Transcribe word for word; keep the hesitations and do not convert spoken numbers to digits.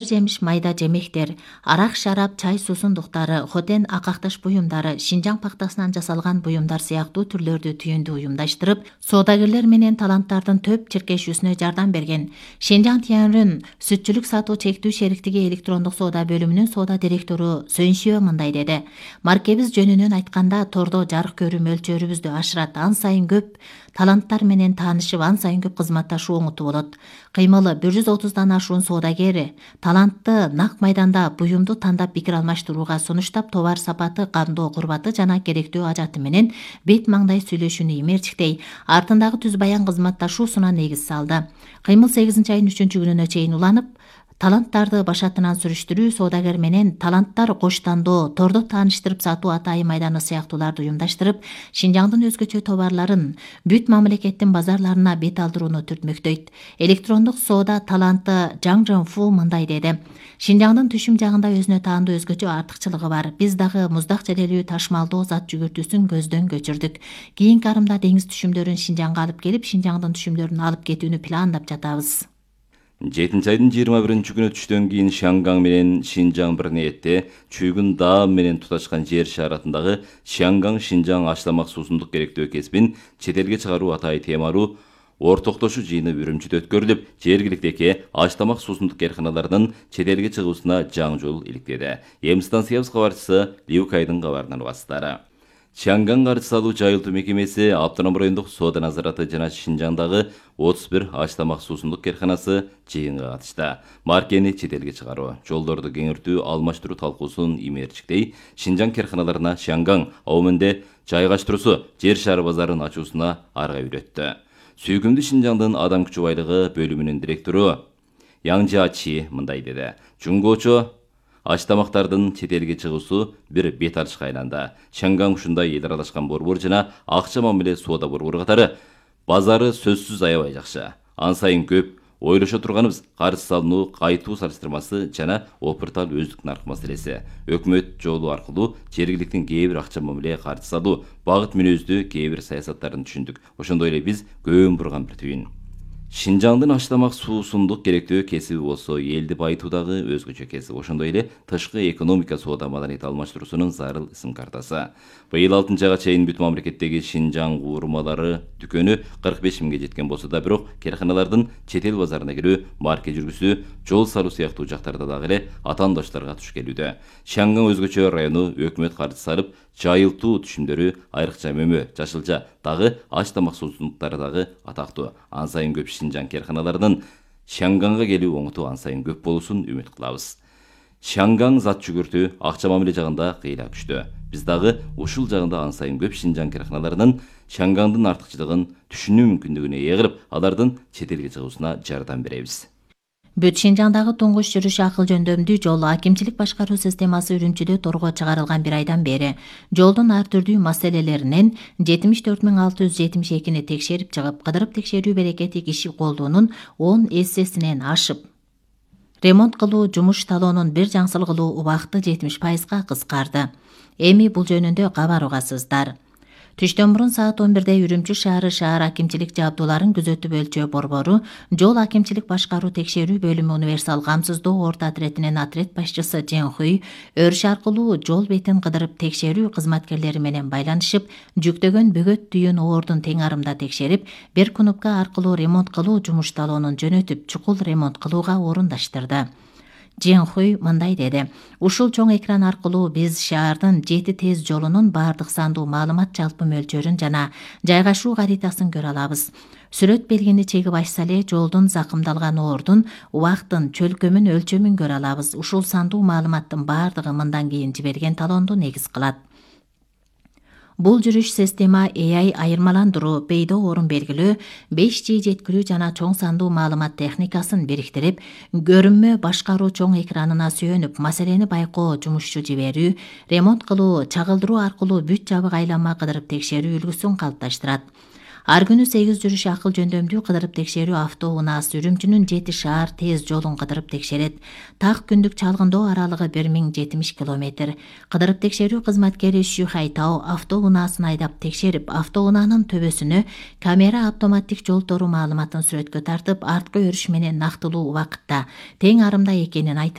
жемиш майда жемектер, арак шарап, чай суусундуктары, хотен акакташ буюмдары, Шинжаң пактасынан жасалган буюмдар сыяктуу түрлөрдү түйүндү уюмдаштырып, соодагерлер менен таланттардын төп чиркешүүсүнө жардам берген. Шинжаң Тианрын сүтчүлүк сатуу чектүү шериктиги электрондук соода бөлүмүнүн соода директору Сөншүө мындай деди: Маркебиз жөнүнөн айтканда, тордо жарык көрүү мөлчөрүбүздү ашырат, ан сайын көп таланттар менен таанышып, ан сайын көп кызматташуу оңутуу болот. Кыймылы бир жүз отуздан ашуун соодагери талантты нак майданда буюмду тандап пикир алмаштырууга сунуштап, товар сапаты, кандоо курбаты жана керектүү ажаты менен бет маңдай сүйлөшүүнү имерчиктей, артындагы түз баян кызматташуусуна негиз салды. Кыймыл сегизинчи айдын үчүнчү күнүнө чейин уланып, таланттарды башатынан сүрүштүрүү, соодагер менен таланттар коштандоо, тордо тааныштырып сатуу атайын майданы сыяктууларды уюмдаштырып, Шинжаңдын өзгөчө товарларын бүт мамлекеттин базарларына бет алдырууну түртмөктөйт. Электрондук соода таланты Жаң Жэнфу мындай деди: Шинжаңдын түшүм жагында өзүнө таандуу өзгөчө артыкчылыгы бар. Биз дагы муздак желелүү ташмалдоо зат жүгүртүүсүн көздөн көчүрдүк. Кийинки арымда деңиз түшүмдөрүн Шинжаңга алып келип, Шинжаңдын түшүмдөрүн алып кетүүнү пландап жатабыз. жетинчи айдын жыйырма биринчи күнү түштөн кийин Шаңгаң менен Шинжаң бир ниетте Чүйгүн Даам менен туташкан жер шаратындагы Шаңгаң Шинжаң аштамак суусундук керектөө кесибин чет элге чыгаруу атайын темалуу ортоктошуу жыйыны Үрүмчүдө өткөрүлүп, жергиликтеги аштамак суусундук карканаларынын чет элге чыгуусуна жаңы жол иликтеди. Эми станциябыз кабарчысы Ливкайдын кабарынан угасыздар. Шаңгаң каржы салуу жайылтуу мекемеси, автоном райондук соода назараты жана Шинжаңдагы отуз бир аштамак суусундук карканасы жыйынга катышты. Маркени чет элге чыгаруу, жолдорду кеңиртүү, алмаштыруу талкуусун имерчиктей, Шинжаң карканаларына Шаңгаң ауминде жайгаштыруусу, жер шары базарын ачуусуна арга үйрөттү. Сүйкүмдүү Шинжаңдын адам күчү байлыгы бөлүмүнүн директору Яң Жачи мындай деди: Жунгоочо аштамактардын чет элге чыгуусу бир бет алышка айланды. Шаңгаң ушундай эл аралашкан борбор жана акча мамиле соода борбору катары базары сөзсүз аябай жакшы. Ан сайын көп ойлошо турганыбыз карыз салынуу, кайтуу салыштырмасы жана опыртал өздүк нарк маселеси. Өкмөт жолу аркылуу жергиликтин кээ бир акча мамиле карыз салуу, багыт мүнөздүү кээ бир саясаттарын түшүндүк. Ошондой эле биз көөн бурган бир түйүн. Шинжаңдын аштамак суусундук керектөө кесиби болсо элди байытуудагы өзгөчө кесип, ошондой эле тышкы экономика соода маданият алмаштыруусунун зарыл ысым картасы. Быйыл алтынчы айга чейин бүт мамлекеттеги Шинжаң уурмалары дүкөнү кырк беш миңге жеткен болсо да, бирок карканалардын чет эл базарына кирүү, марке жүргүзүү, жол салуу сыяктуу жактарда дагы эле атаандаштарга туш келүүдө. Шаңгаң өзгөчө району өкмөт каржы салып, жайылтуу түшүмдөрү, айрыкча мөмө, жашылча дагы аштамак суусундуктары дагы атактуу. Ан сайын көп Шинжаң карканаларынын Шаңганга келүү оңуту ан сайын көп болуусун үмүт кылабыз. Шаңгаң зат жүгүртүү, акча мамиле жагында кыйла күчтүү. Биз дагы ушул жагында ан сайын көп Шинжаң карканаларынын Шаңгаңдын артыкчылыгын түшүнүү мүмкүндүгүнө ээ кылып, алардын чет элге чыгуусуна жардам беребиз. Бүт Шинжаңдагы туңгуч жүрүш акыл жөндөмдүү жол акимчилик башкаруу системасы Үрүмчүдө торго чыгарылган бир айдан бери жолдун ар түрдүү маселелеринен жетимиш төрт миң алты жүз жетимиш экини текшерип чыгып, кыдырып текшерүү берекети киши колдуунун он эссесинен ашып, ремонт кылуу жумуш талоонун бир жаңсылгылуу убакыты жетимиш пайызга кыскарды. Эми бул жөнүндө кабар угасыздар. Түштөн мурун саат он бирде Үрүмчү шаары шаар акимчилик жабдууларын күзөтүп өлчөө борбору, жол акимчилик башкаруу текшерүү бөлүмү универсал камсыздоо орто отретинин отрет башчысы Жен Хуй өрүш аркылуу жол бетин кыдырып текшерүү кызматкерлери менен байланышып, жүктөгөн бөгөт түйүн оордун тең арымда текшерип, бир кнопка аркылуу ремонт кылуу жумуш талоонун жөнөтүп, чукул ремонт кылууга орундаштырды. Жен Хуй мындай деди: Ушул чоң экран аркылуу биз шаардын жети тез жолунун баардык сандуу маалымат жалпы мөлчөрүн жана жайгашуу каритасын көрө алабыз. Сүрөт белгини чегип ачса эле жолдун закымдалган оордун, убактын, чөлкөмүн, өлчөмүн көрө алабыз. Ушул сандуу маалыматтын баардыгы мындан кийин жиберген талоонду негиз кылат. Бул жүрүш система A I айырмаландыруу, пейдо орун белгилөө, беш G жеткирүү жана чоң сандуу маалымат техникасын бириктирип, көрүнмө башкаруу чоң экранына сүйөнүп, маселени байкоо, жумушчу жиберүү, ремонт кылуу, чагылдыруу аркылуу бүт жабык айланма кыдырып текшерүү үлгүсүн калыпташтырат. Ар күнү сегиз жүрүш акыл жөндөмдүү кыдырып текшерүү автоунаасы Үрүмчүнүн жети шаар тез жолун кыдырып текшерет. Так күндүк чалгындоо аралыгы бир миң жетимиш километр. Кыдырып текшерүү кызматкери Шү Хайтао автоунаасын айдап текшерип, автоунаанын төбөсүнө камера автоматтик жол тору маалыматын сүрөткө тартып, арткы өрүш менен нактылуу убакытта тең арымда экенин айтып